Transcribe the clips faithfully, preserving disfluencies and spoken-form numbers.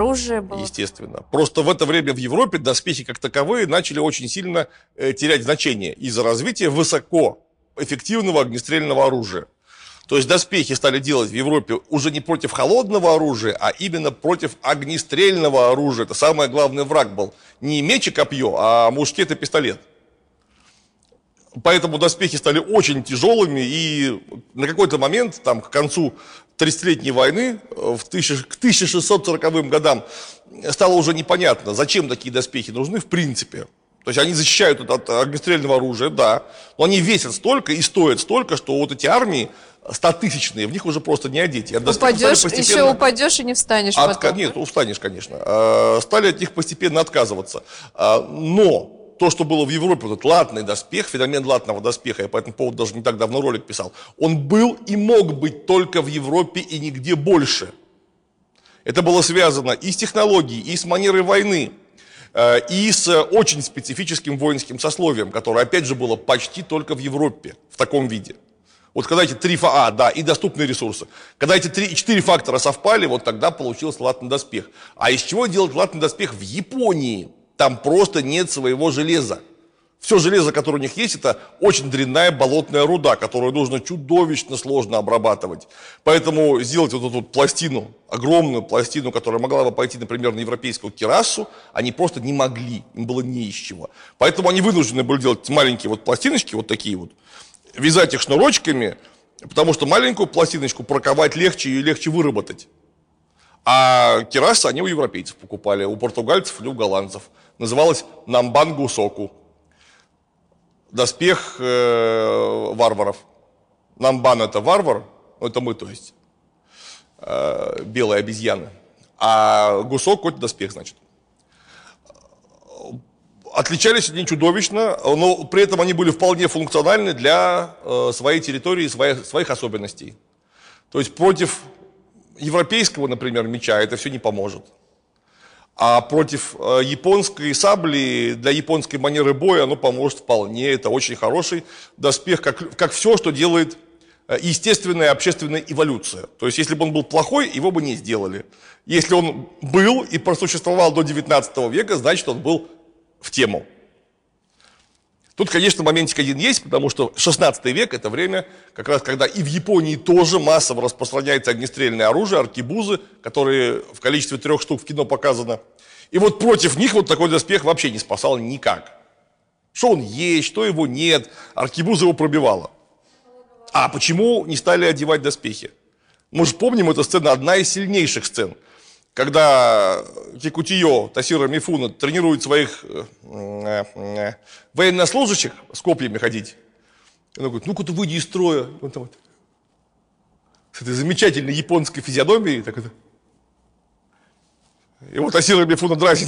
оружие было. Естественно. Просто в это время в Европе доспехи как таковые начали очень сильно э, терять значение из-за развития высокоэффективного огнестрельного оружия. То есть доспехи стали делать в Европе уже не против холодного оружия, а именно против огнестрельного оружия. Это самый главный враг был. Не меч и копье, а мушкет и пистолет. Поэтому доспехи стали очень тяжелыми, и на какой-то момент, там, к концу тридцатилетней войны, в тысяча, к тысяча шестьсот сороковым годам, стало уже непонятно, зачем такие доспехи нужны в принципе. То есть они защищают от огнестрельного оружия, да, но они весят столько и стоят столько, что вот эти армии стотысячные, в них уже просто не одеть. Упадешь, постепенно... еще упадешь и не встанешь от... потом. Нет, устанешь, конечно. Стали от них постепенно отказываться. Но то, что было в Европе, вот латный доспех, феномен латного доспеха, я по этому поводу даже не так давно ролик писал, он был и мог быть только в Европе и нигде больше. Это было связано и с технологией, и с манерой войны, и с очень специфическим воинским сословием, которое, опять же, было почти только в Европе в таком виде. Вот когда эти три фа... а, да, и доступные ресурсы. Когда эти три, четыре фактора совпали, вот тогда получился латный доспех. А из чего делать латный доспех в Японии? Там просто нет своего железа. Все железо, которое у них есть, это очень дрянная болотная руда, которую нужно чудовищно сложно обрабатывать. Поэтому сделать вот эту вот пластину, огромную пластину, которая могла бы пойти, например, на европейскую кирасу, они просто не могли, им было не из чего. Поэтому они вынуждены были делать маленькие вот пластиночки, вот такие вот, вязать их шнурочками, потому что маленькую пластиночку проковать легче и легче выработать. А кирасы они у европейцев покупали, у португальцев или у голландцев. Называлась намбан-гусоку. Доспех э, варваров. Намбан — это варвар, ну, это мы, то есть, э, белые обезьяны. А гусоку — это доспех, значит. Отличались они чудовищно, но при этом они были вполне функциональны для э, своей территории, своих, своих особенностей. То есть против европейского, например, меча это все не поможет. А против э, японской сабли, для японской манеры боя оно поможет вполне. Это очень хороший доспех, как, как все, что делает э, естественная общественная эволюция. То есть, если бы он был плохой, его бы не сделали. Если он был и просуществовал до девятнадцатого века, значит, он был в тему. Тут, конечно, моментик один есть, потому что шестнадцатый век – это время, как раз когда и в Японии тоже массово распространяется огнестрельное оружие, аркебузы, которые в количестве трех штук в кино показано. И вот против них вот такой доспех вообще не спасал никак. Что он есть, что его нет, аркебуза его пробивала. А почему не стали одевать доспехи? Мы же помним эту сцену, одна из сильнейших сцен. Когда Кикутиё Тасиро Мифуна тренирует своих э, э, военнослужащих с копьями ходить, он говорит: ну-ка ты выйди из строя. Он там вот, с этой замечательной японской физиономией. Так это. И вот Тасиро Мифуна дразнит: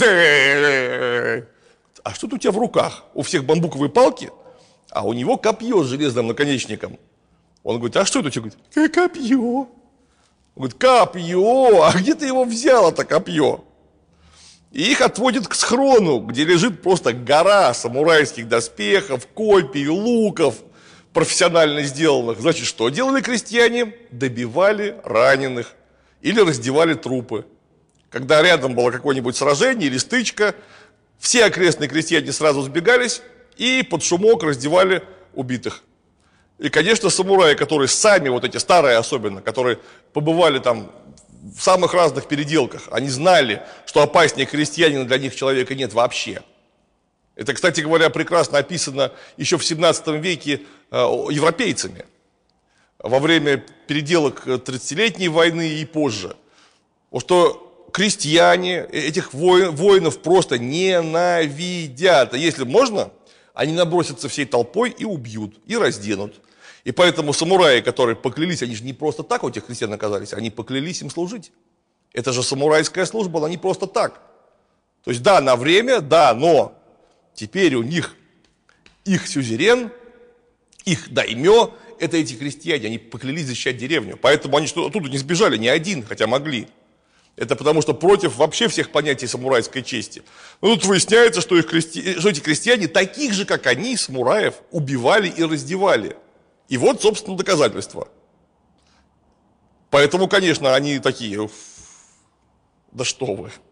а что тут у тебя в руках? У всех бамбуковые палки, а у него копье с железным наконечником. Он говорит: а что это у тебя? Говорит: копье. Он говорит: копье, а где ты его взял, это копье? И их отводят к схрону, где лежит просто гора самурайских доспехов, копий, луков, профессионально сделанных. Значит, что делали крестьяне? Добивали раненых или раздевали трупы. Когда рядом было какое-нибудь сражение или стычка, все окрестные крестьяне сразу сбегались и под шумок раздевали убитых. И, конечно, самураи, которые сами, вот эти старые особенно, которые побывали там в самых разных переделках, они знали, что опаснее крестьянина для них человека нет вообще. Это, кстати говоря, прекрасно описано еще в семнадцатом веке э, европейцами во время переделок тридцатилетней войны и позже. Что крестьяне этих воинов просто ненавидят. А если можно, они набросятся всей толпой и убьют, и разденут. И поэтому самураи, которые поклялись, они же не просто так у этих крестьян оказались, они поклялись им служить. Это же самурайская служба, она не просто так. То есть да, на время, да, но теперь у них их сюзерен, их даймё, это эти крестьяне, они поклялись защищать деревню. Поэтому они оттуда не сбежали, ни один, хотя могли. Это потому что против вообще всех понятий самурайской чести. Но тут выясняется, что, их крести... что эти крестьяне, таких же, как они, самураев, убивали и раздевали. И вот, собственно, доказательства. Поэтому, конечно, они такие Да что вы.